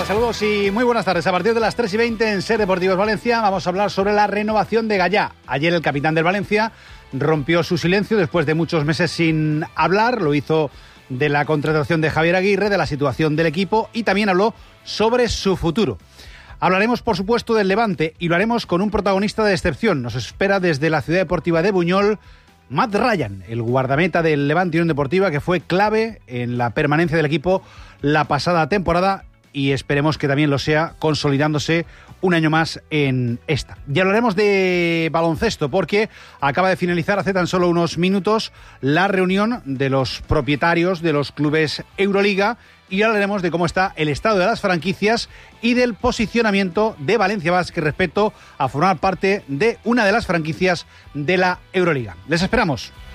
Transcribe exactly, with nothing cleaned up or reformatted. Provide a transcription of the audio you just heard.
tal? Saludos y muy buenas tardes. A partir de las tres y veinte en SER Deportivos Valencia vamos a hablar sobre la renovación de Gallá. Ayer el capitán del Valencia rompió su silencio después de muchos meses sin hablar. Lo hizo de la contratación de Javier Aguirre, de la situación del equipo y también habló sobre su futuro. Hablaremos, por supuesto, del Levante y lo haremos con un protagonista de excepción. Nos espera desde la ciudad deportiva de Buñol Matt Ryan, el guardameta del Levante Unión Deportiva, que fue clave en la permanencia del equipo la pasada temporada y esperemos que también lo sea consolidándose un año más en esta. Ya hablaremos de baloncesto porque acaba de finalizar hace tan solo unos minutos la reunión de los propietarios de los clubes Euroliga y hablaremos de cómo está el estado de las franquicias y del posicionamiento de Valencia Basket respecto a formar parte de una de las franquicias de la Euroliga. Les esperamos.